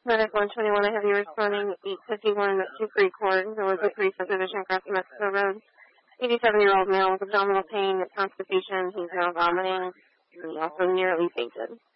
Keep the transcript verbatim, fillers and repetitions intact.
Medic one twenty-one, I have you responding eight fifty-one to Creek Court. There was a three subdivision across Mexico Road. eighty-seven-year-old male with abdominal pain, constipation. He's now vomiting. He also nearly fainted.